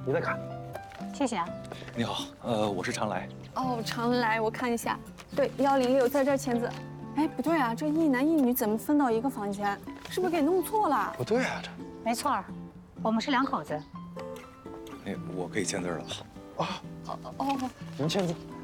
你再看。 谢谢啊。 你好，我是常来。 哦，常来，我看一下，对，106在这儿签字。哎，不对啊，这一男一女怎么分到一个房间？是不是给弄错了？ 不对啊，这没错儿，我们是两口子。 我可以签字了。 啊， 哦， 您签字。